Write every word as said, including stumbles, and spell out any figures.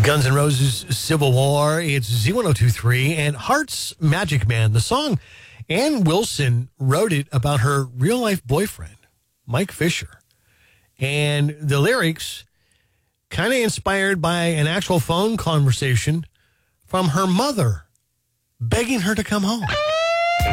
Guns N' Roses, Civil War. It's Z ten twenty-three and Heart's Magic Man. The song, Ann Wilson wrote it about her real-life boyfriend, Mike Fisher. And the lyrics kind of inspired by an actual phone conversation from her mother begging her to come home.